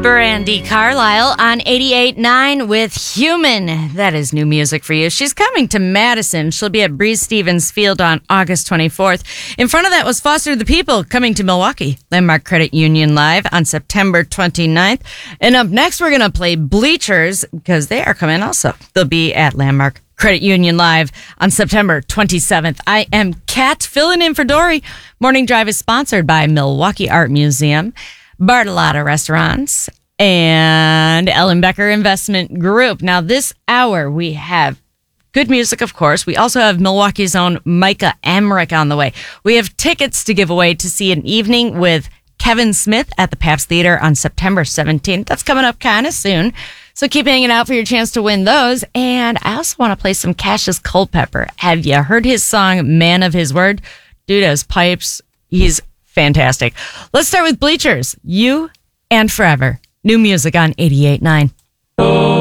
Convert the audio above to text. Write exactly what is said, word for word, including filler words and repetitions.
Brandi Carlile on eighty-eight point nine with Human. That is new music for you. She's coming to Madison. She'll be at Breeze Stevens Field on August twenty-fourth. In front of that was Foster the People coming to Milwaukee. Landmark Credit Union Live on September twenty-ninth. And up next, we're going to play Bleachers because they are coming also. They'll be at Landmark Credit Union Live on September twenty-seventh. I am Kat, filling in for Dory. Morning Drive is sponsored by Milwaukee Art Museum, Bartolotta Restaurants, and Ellen Becker Investment Group. Now, this hour, we have good music, of course. We also have Milwaukee's own Micah Emmerich on the way. We have tickets to give away to see an evening with Kevin Smith at the Pabst Theater on September seventeenth. That's coming up kind of soon. So keep hanging out for your chance to win those. And I also want to play some Cassius Culpepper. Have you heard his song, Man of His Word? Dude has pipes. He's fantastic. Let's start with Bleachers. You and Forever. New music on eighty-eight point nine.